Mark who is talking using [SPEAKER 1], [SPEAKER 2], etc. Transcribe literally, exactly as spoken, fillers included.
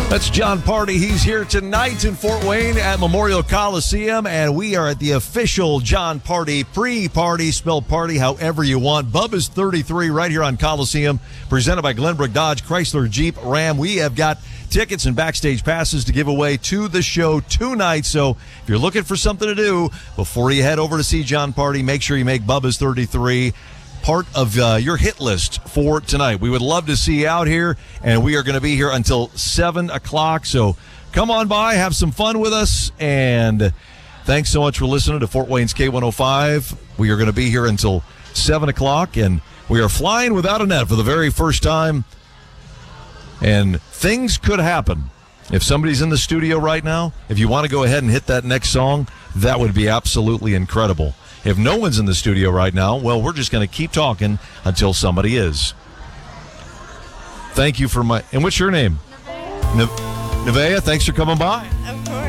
[SPEAKER 1] That's John Party. He's here tonight in Fort Wayne at Memorial Coliseum, and we are at the official John Party pre-party. Spell party however you want. Bubba's thirty-three right here on Coliseum, presented by Glenbrook Dodge, Chrysler, Jeep, Ram. We have got tickets and backstage passes to give away to the show tonight. So if you're looking for something to do before you head over to see John Party, make sure you make Bubba's thirty-three part of uh, your hit list for tonight. We would love to see you out here, and we are going to be here until seven o'clock. So come on by, have some fun with us, and thanks so much for listening to Fort Wayne's K one oh five. We are going to be here until seven o'clock, and we are flying without a net for the very first time, and things could happen. If somebody's in the studio right now, if you want to go ahead and hit that next song, that would be absolutely incredible. If no one's in the studio right now, well, we're just going to keep talking until somebody is. Thank you for my... And what's your name? Nevaeh. Nevaeh, thanks for coming by.